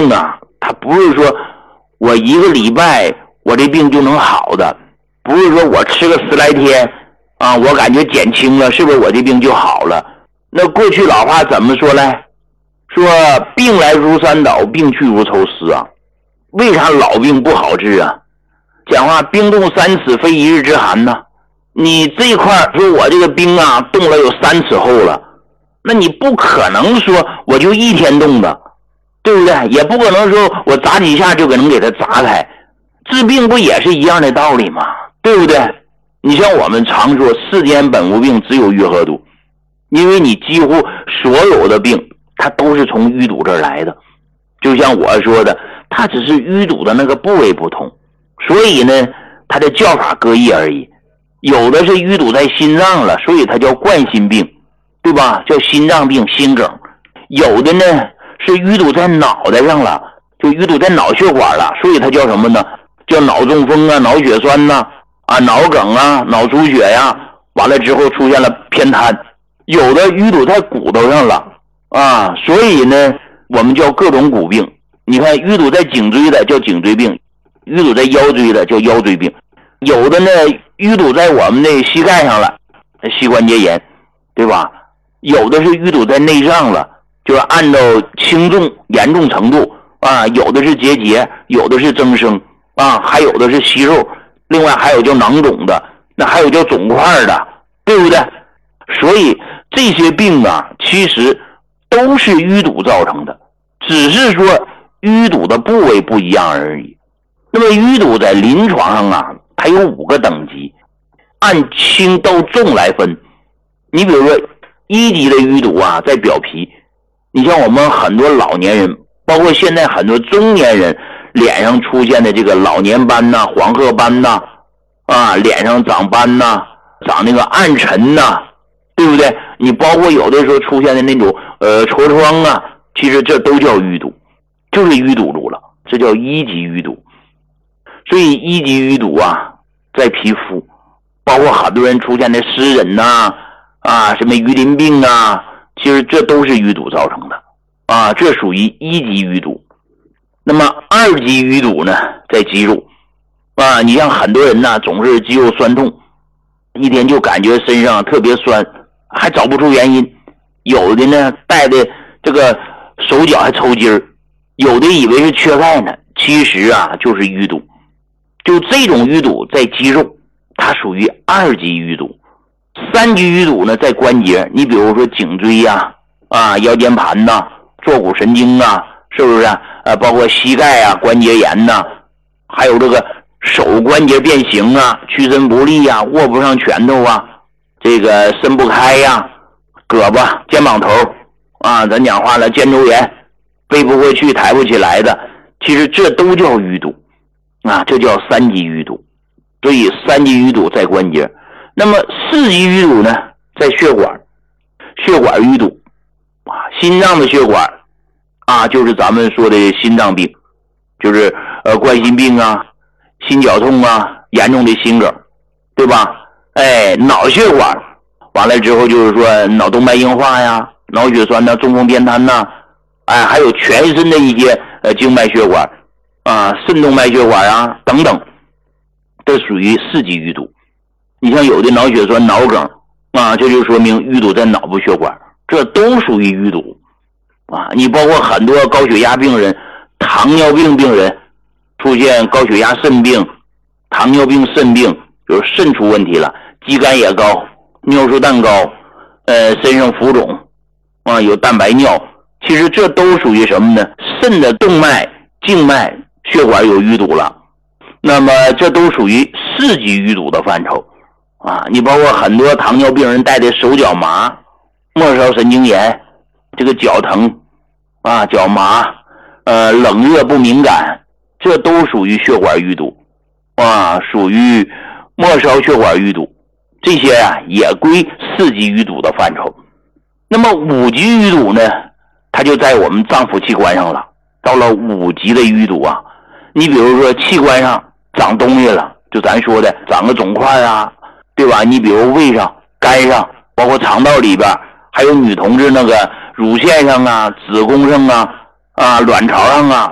病啊，它不是说我一个礼拜我这病就能好的，不是说我吃个10来天啊，我感觉减轻了，是不是我这病就好了？那过去老话怎么说呢？说病来如山倒，病去如抽丝啊。为啥老病不好治啊？讲话冰冻3尺非一日之寒呢。你这一块说我这个冰啊冻了有3尺厚了，那你不可能说我就1天冻的，对不对？也不可能说我砸几下就能给它砸开。治病不也是一样的道理吗？对不对？你像我们常说世间本无病，只有愈合毒，因为你几乎所有的病它都是从淤堵这儿来的。就像我说的，它只是淤堵的那个部位不同，所以呢它的叫法各异而已。有的是淤堵在心脏了，所以它叫冠心病，对吧？叫心脏病、心梗。有的呢是淤堵在脑袋上了，就淤堵在脑血管了，所以它叫什么呢？叫脑中风啊、脑血栓呐、脑梗啊、脑出血呀，完了之后出现了偏瘫。有的淤堵在骨头上了啊，所以呢我们叫各种骨病。你看淤堵在颈椎的叫颈椎病，淤堵在腰椎的叫腰椎病。有的呢淤堵在我们的膝盖上了，膝关节炎，对吧？有的是淤堵在内脏了，就是按照轻重严重程度啊，有的是结节，有的是增生啊，还有的是息肉，另外还有叫囊肿的，那还有叫肿块的，对不对？所以这些病啊其实都是淤堵造成的，只是说淤堵的部位不一样而已。那么淤堵在临床上啊它有5个等级，按轻到重来分。你比如说1级的淤堵啊在表皮，你像我们很多老年人，包括现在很多中年人脸上出现的这个老年斑呐、黄褐斑呐脸上长斑呐、长那个暗沉呐，对不对？你包括有的时候出现的那种痤疮啊，其实这都叫淤堵，就是淤堵住了，这叫1级淤堵。所以1级淤堵啊在皮肤，包括很多人出现的湿疹呐什么鱼鳞病啊，其实这都是淤堵造成的这属于1级淤堵。那么2级淤堵呢在肌肉你像很多人呢总是肌肉酸痛，一天就感觉身上特别酸，还找不出原因。有的呢带的这个手脚还抽筋儿，有的以为是缺钙呢，其实就是淤堵。就这种淤堵在肌肉，它属于2级淤堵。3级淤堵呢在关节，你比如说颈椎腰间盘呐、坐骨神经是不是包括膝盖关节炎呐，还有这个手关节变形屈伸不利握不上拳头这个伸不开胳膊肩膀头咱讲话了肩周炎，背不过去抬不起来的，其实这都叫淤堵这叫3级淤堵。所以3级淤堵在关节。那么4级淤堵呢在血管，血管淤堵心脏的血管就是咱们说的心脏病，就是冠心病心绞痛严重的心梗，对吧？脑血管完了之后就是说脑动脉硬化脑血栓中风偏瘫还有全身的一些静脉血管肾动脉血管等等，这属于4级淤堵。你像有的脑血栓、脑梗这就说明淤堵在脑部血管，这都属于淤堵你包括很多高血压病人、糖尿病病人出现高血压肾病、糖尿病肾病，比如肾出问题了，肌酐也高，尿素氮高，身上浮肿有蛋白尿，其实这都属于什么呢？肾的动脉、静脉血管有淤堵了，那么这都属于4级淤堵的范畴你包括很多糖尿病人带的手脚麻、末梢神经炎，这个脚疼脚麻冷热不敏感，这都属于血管淤堵属于末梢血管淤堵，这些也归4级淤堵的范畴。那么5级淤堵呢，它就在我们脏腑器官上了。到了5级的淤堵你比如说器官上长东西了，就咱说的长个肿块对吧？你比如胃上、肝上，包括肠道里边，还有女同志那个乳腺上子宫上卵巢上